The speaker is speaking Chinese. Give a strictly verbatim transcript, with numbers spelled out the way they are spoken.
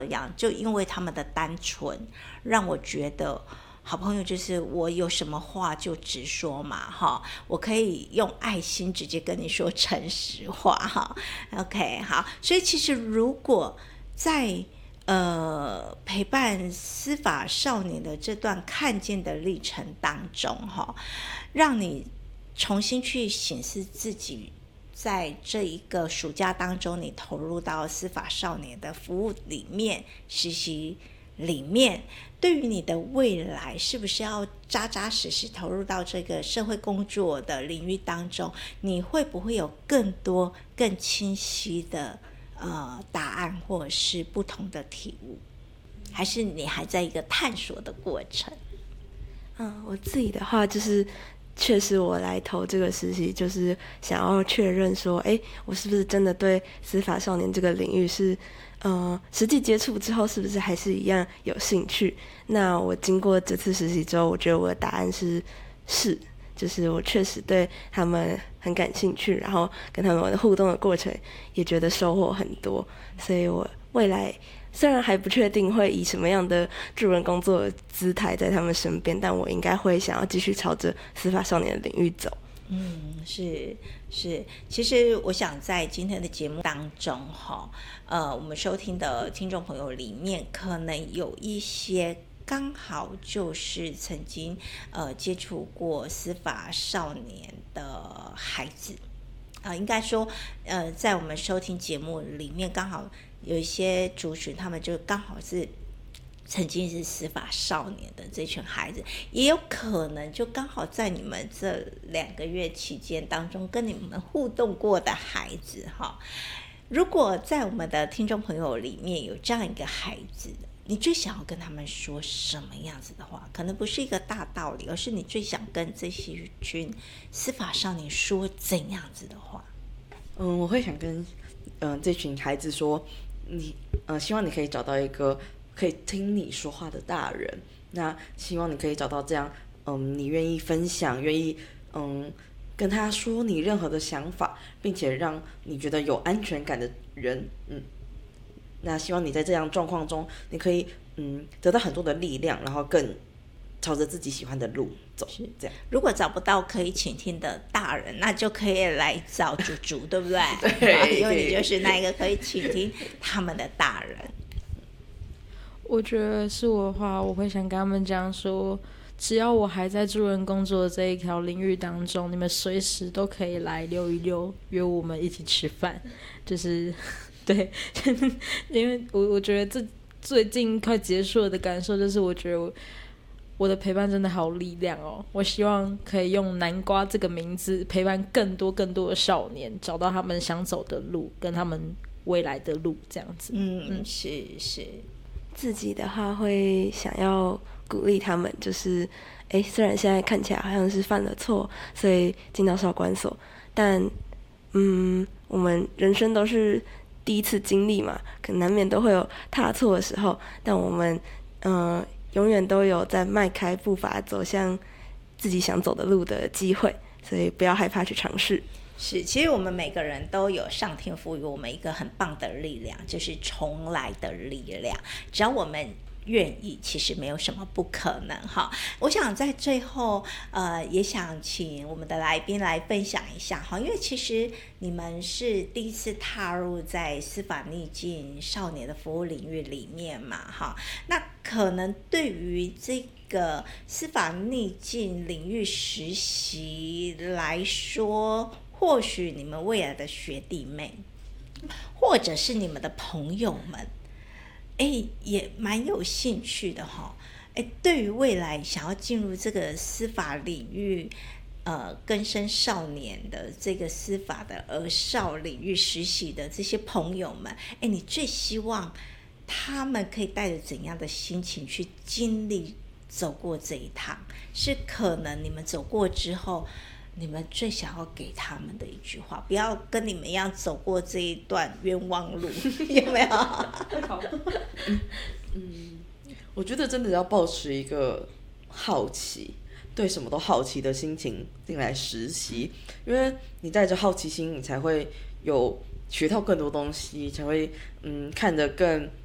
样，就因为他们的单纯，让我觉得好朋友就是我有什么话就直说嘛，哈，我可以用爱心直接跟你说诚实话，哈 ，OK， 好，所以其实如果在呃陪伴司法少年的这段看见的历程当中，哈，让你重新去审视自己。在这一个暑假当中，你投入到司法少年的服务里面、实习里面，对于你的未来是不是要扎扎实实投入到这个社会工作的领域当中，你会不会有更多更清晰的呃答案，或者是不同的体悟？还是你还在一个探索的过程？ 嗯，我自己的话就是确实我来投这个实习就是想要确认说，哎，我是不是真的对司法少年这个领域是呃实际接触之后是不是还是一样有兴趣。那我经过这次实习之后，我觉得我的答案是是就是我确实对他们很感兴趣，然后跟他们的互动的过程也觉得收获很多，所以我未来虽然还不确定会以什么样的助人工作的姿态在他们身边，但我应该会想要继续朝着司法少年的领域走。 嗯，是是，其实我想在今天的节目当中哈，呃，我们收听的听众朋友里面，可能有一些刚好就是曾经呃接触过司法少年的孩子。啊、呃，应该说，呃，在我们收听节目里面，刚好有一些族群，他们就刚好是曾经是司法少年的这群孩子，也有可能就刚好在你们这两个月期间当中跟你们互动过的孩子哈。如果在我们的听众朋友里面有这样一个孩子，你最想要跟他们说什么样子的话？可能不是一个大道理，而是你最想跟这些群司法少年说怎样子的话？ 嗯，我会想跟嗯、呃、这群孩子说，你呃希望你可以找到一个可以听你说话的大人。那希望你可以找到这样，嗯，你愿意分享，愿意嗯跟他说你任何的想法，并且让你觉得有安全感的人，嗯。那希望你在这样状况中，你可以嗯得到很多的力量，然后更朝着自己喜欢的路走。是这样。 如果找不到可以倾听的大人，那就可以来找猪猪，对不对？ 对， 因为你就是那一个可以倾听他们的大人。 我觉得是我的话，我会想跟他们讲说，只要我还在助人工作的这一条领域当中，你们随时都可以来溜一溜，约我们一起吃饭。就是对，因为我我觉得这最近快结束了的感受就是，我觉得我我的陪伴真的好有力量哦。我希望可以用南瓜这个名字陪伴更多更多的少年，找到他们想走的路，跟他们未来的路，这样子。 嗯嗯，是是。 自己的话会想要鼓励他们，就是诶，虽然现在看起来好像是犯了错，所以进到少管所，但嗯，我们人生都是第一次经历嘛，可能难免都会有踏错的时候，但我们嗯、呃、永远都有在迈开步伐走向自己想走的路的机会，所以不要害怕去尝试。 是，其实我们每个人都有上天赋予我们一个很棒的力量，就是重来的力量。只要我们愿意，其实没有什么不可能哈。我想在最后，呃，也想请我们的来宾来分享一下哈，因为其实你们是第一次踏入在司法逆境少年的服务领域里面嘛哈，那可能对于这个司法逆境领域实习来说，或许你们未来的学弟妹，或者是你们的朋友们，哎，也蛮有兴趣的哈。哎，对于未来想要进入这个司法领域，呃，更生少年的这个司法的儿少领域实习的这些朋友们，哎，你最希望他们可以带着怎样的心情去经历走过这一趟？是可能你们走过之后，你们最想要给他们的一句话，不要跟你们一样走过这一段冤枉路，有没有？ 嗯，我觉得真的要保持一个好奇，对什么都好奇的心情进来实习，因为你带着好奇心，你才会有学到更多东西，才会嗯看得更